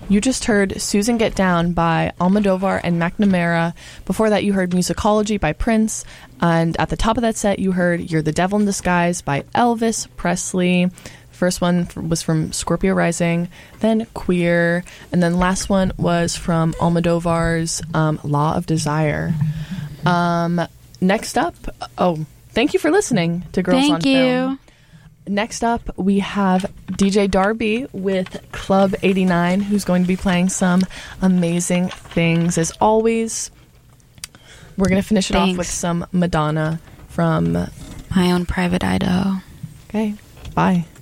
You just heard Susan Get Down by Almodovar and McNamara. Before that, you heard Musicology by Prince. And at the top of that set, you heard You're the Devil in Disguise by Elvis Presley. First one was from Scorpio Rising, then Queer, and then last one was from Almodovar's Law of Desire. Next up, thank you for listening to Girls on Film. Thank you. Next up, we have DJ Darby with Club 89, who's going to be playing some amazing things. As always, we're going to finish it off with some Madonna from My Own Private Idaho. Okay, bye.